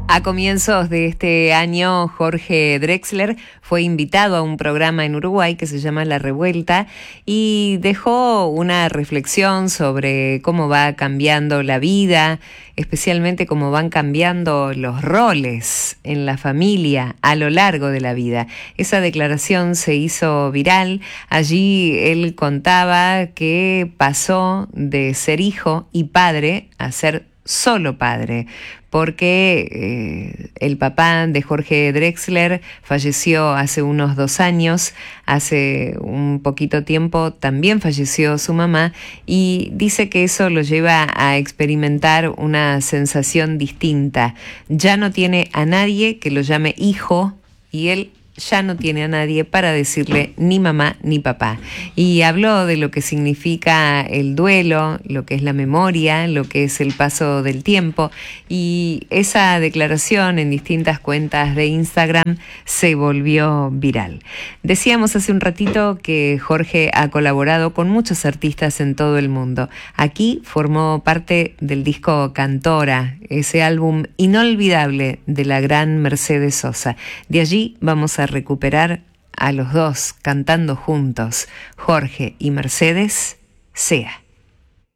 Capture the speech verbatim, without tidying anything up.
A comienzos de este año, Jorge Drexler fue invitado a un programa en Uruguay que se llama La Revuelta y dejó una reflexión sobre cómo va cambiando la vida, especialmente cómo van cambiando los roles en la familia a lo largo de la vida. Esa declaración se hizo viral. Allí él contaba que pasó de ser hijo y padre a ser solo padre, porque eh, el papá de Jorge Drexler falleció hace unos dos años, hace un poquito tiempo también falleció su mamá, y dice que eso lo lleva a experimentar una sensación distinta. Ya no tiene a nadie que lo llame hijo y él ya no tiene a nadie para decirle ni mamá ni papá. Y habló de lo que significa el duelo, lo que es la memoria, lo que es el paso del tiempo, y esa declaración en distintas cuentas de Instagram se volvió viral. Decíamos hace un ratito que Jorge ha colaborado con muchos artistas en todo el mundo. Aquí formó parte del disco Cantora, ese álbum inolvidable de la gran Mercedes Sosa. De allí vamos a recuperar a los dos cantando juntos, Jorge y Mercedes, Sea.